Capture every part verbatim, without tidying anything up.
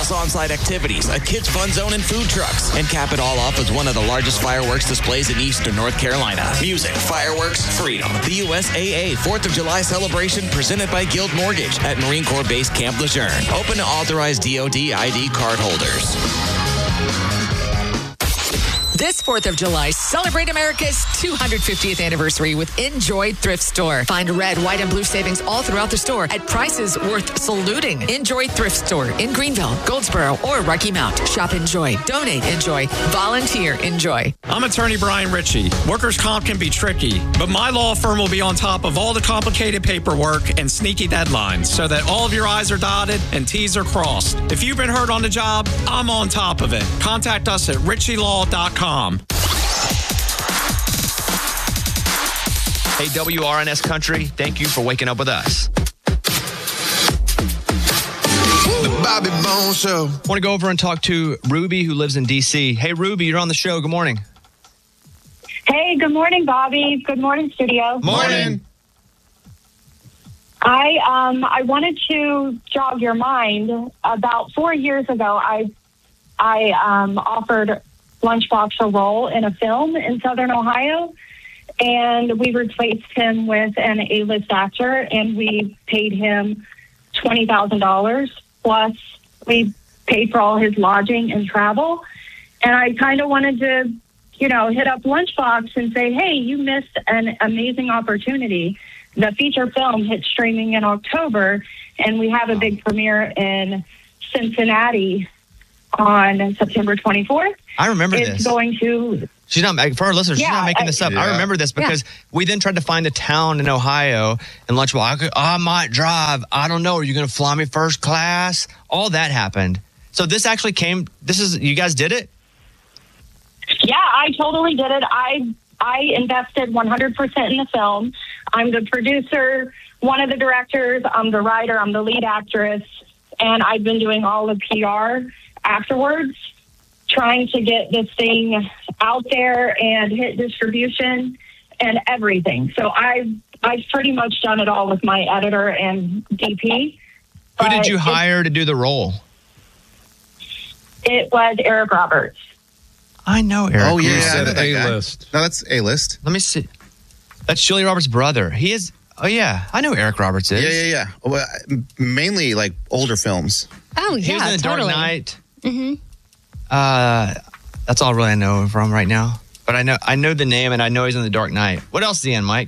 plus on-site activities, a kids fun zone and food trucks. And cap it all off with one of the largest fireworks displays in eastern North Carolina. Music, fireworks, freedom. The U S A A fourth of July celebration presented by Guild Mortgage at Marine Corps Base Camp Lejeune. Open to authorized D O D I D card holders. This fourth of July, celebrate America's two hundred fiftieth anniversary with Enjoy Thrift Store. Find red, white, and blue savings all throughout the store at prices worth saluting. Enjoy Thrift Store in Greenville, Goldsboro, or Rocky Mount. Shop Enjoy. Donate Enjoy. Volunteer Enjoy. I'm attorney Brian Ritchie. Workers' comp can be tricky, but my law firm will be on top of all the complicated paperwork and sneaky deadlines so that all of your I's are dotted and T's are crossed. If you've been hurt on the job, I'm on top of it. Contact us at ritchie law dot com. Hey, W R N S Country, thank you for waking up with us. The Bobby Bones Show. I want to go over and talk to Ruby, who lives in D C. Hey, Ruby, you're on the show. Good morning. Hey, good morning, Bobby. Good morning, studio. Morning. I um I wanted to jog your mind. About four years ago, I I um offered Lunchbox a role in a film in Southern Ohio, and we replaced him with an A-list actor, and we paid him twenty thousand dollars, plus we paid for all his lodging and travel. And I kind of wanted to, you know, hit up Lunchbox and say, hey, you missed an amazing opportunity. The feature film hit streaming in October, and we have a big premiere in Cincinnati on September twenty-fourth. I remember it's this. It's going to... She's not, for our listeners, yeah, she's not making I, this up. yeah. I remember this because yeah. we then tried to find a town in Ohio and Lunchbox, I, could, I might drive. I don't know. Are you going to fly me first class? All that happened. So this actually came, this is, you guys did it? Yeah, I totally did it. I I invested one hundred percent in the film. I'm the producer, one of the directors. I'm the writer. I'm the lead actress. And I've been doing all the P R afterwards, trying to get this thing out there and hit distribution and everything. So I've, I've pretty much done it all with my editor and D P. Who did you hire to do the role? It was Eric Roberts. I know Eric. Oh, yeah. You said A-list. No, that's A-list. Let me see. That's Julia Roberts' brother. He is, oh, yeah. I know who Eric Roberts is. Yeah, yeah, yeah. Well, mainly, like, older films. Oh, yeah, He was in The totally. Dark Knight. Mm-hmm. Uh, that's all really I know him from right now. But I know I know the name, and I know he's in The Dark Knight. What else is he in, Mike?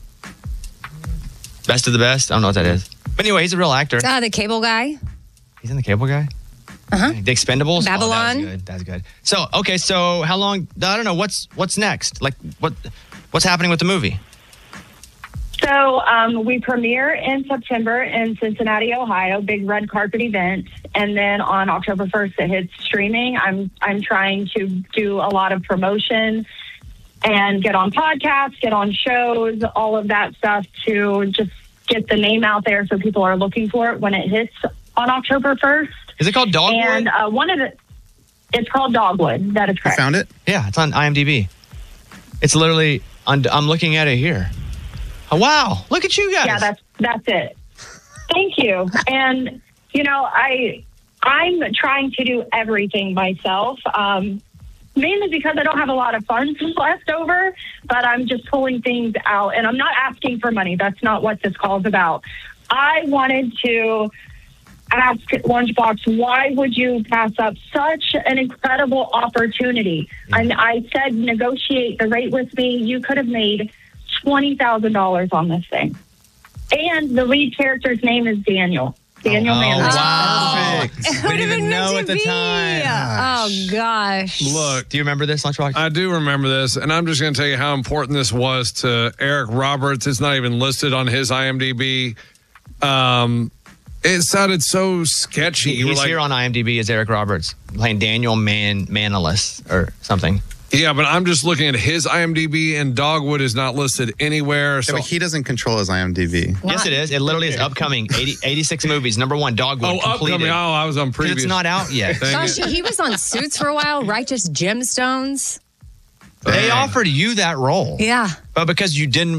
Best of the Best? I don't know what that is. But anyway, he's a real actor. Uh, the Cable Guy. He's in The Cable Guy? Uh-huh. The Expendables? Babylon. Oh, that was good. That's good. So, okay, so how long, I don't know, what's what's next? Like, what what's happening with the movie? So um, we premiere in September in Cincinnati, Ohio, big red carpet event. And then on October first, it hits streaming. I'm I'm trying to do a lot of promotion and get on podcasts, get on shows, all of that stuff to just get the name out there so people are looking for it when it hits on October first. Is it called Dogwood? And uh, one of the, it's called Dogwood. That is correct. You found it? Yeah, it's on IMDb. It's literally, on, I'm looking at it here. Oh, wow. Look at you guys. Yeah, that's that's it. Thank you. And, you know, I, I'm trying to do everything myself, um, mainly because I don't have a lot of funds left over, but I'm just pulling things out. And I'm not asking for money. That's not what this call is about. I wanted to ask Lunchbox, why would you pass up such an incredible opportunity? Yeah. And I said, negotiate the rate with me. You could have made twenty thousand dollars on this thing. And the lead character's name is Daniel. Daniel oh, Manley. Wow. Oh, we didn't even know at the be. time. Oh, gosh. Look, do you remember this, Lunchbox? I do remember this, and I'm just going to tell you how important this was to Eric Roberts. It's not even listed on his IMDb. Um, it sounded so sketchy. He's like, here on IMDb as Eric Roberts, playing Daniel Man Manolis or something. Yeah, but I'm just looking at his IMDb, and Dogwood is not listed anywhere. So yeah, but he doesn't control his IMDb. What? Yes, it is. It literally is upcoming. eighty, eighty-six movies. Number one, Dogwood. Oh, completed. upcoming. Oh, I was on previous. It's not out yet. Gosh, he was on Suits for a while. Righteous Gemstones. They offered you that role. Yeah. But because you didn't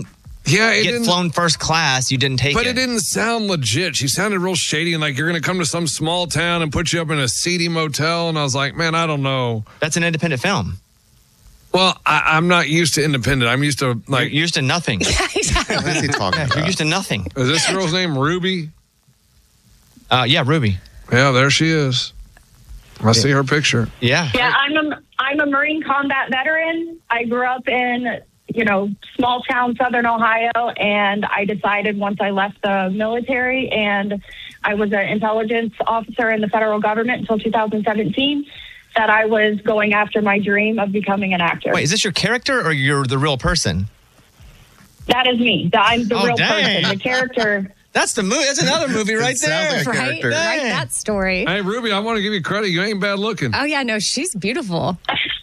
Yeah, it get didn't, flown first class, you didn't take but it. it didn't sound legit. She sounded real shady and like you're going to come to some small town and put you up in a seedy motel. And I was like, man, I don't know. That's an independent film. Well, I, I'm not used to independent. I'm used to like You're used to nothing. What is he talking Yeah, about? you're used to nothing. Is this girl's name Ruby? Uh, yeah, Ruby. Yeah, there she is. I see her picture. Yeah. Yeah, I'm a I'm a Marine combat veteran. I grew up in, you know, small town Southern Ohio, and I decided once I left the military, and I was an intelligence officer in the federal government until two thousand seventeen, that I was going after my dream of becoming an actor. Wait, is this your character or you're the real person? That is me. I'm the Oh, real dang. person. The character. That's the movie. That's another movie right It sounds there. like a Right? character. Right, that story. Hey, Ruby, I want to give you credit. You ain't bad looking. Oh, yeah, no, she's beautiful.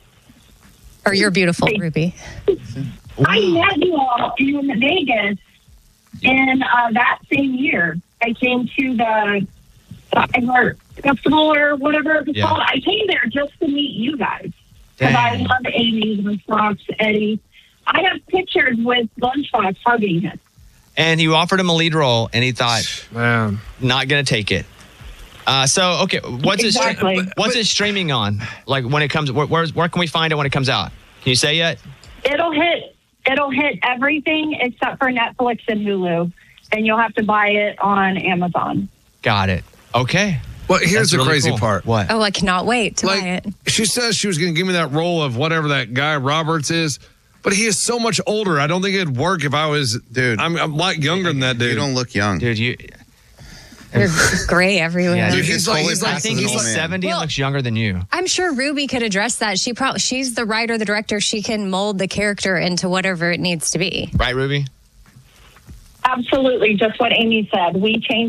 Or you're beautiful, Ruby. I met you all in Vegas in uh, that same year. I came to the iHeart Festival or whatever it's Yeah. called. I came there just to meet you guys because I Dang. love Amy, with Fox, Eddie. I have pictures with Lunchbox hugging him. And you offered him a lead role, and he thought, Man. not going to take it. Uh, so, okay, what's Exactly. it? What's it streaming on? Like when it comes, where, where, where can we find it when it comes out? Can you say yet? It'll hit. It'll hit everything except for Netflix and Hulu, and you'll have to buy it on Amazon. Got it. Okay. Well, here's That's the really crazy cool. part. What? Oh, I cannot wait to buy Like, it. she says she was going to give me that role of whatever that guy Roberts is, but he is so much older. I don't think it'd work if I was, Dude. I'm, I'm a lot younger than that dude. You don't look young. Dude, you. There's gray everywhere. Yeah, Dude, dude, he's like, he's I like, think He's he's an old man. seventy and Well- looks younger than you. I'm sure Ruby could address that. She probably she's the writer, the director. She can mold the character into whatever it needs to be. Right, Ruby? Absolutely, just what Amy said. We changed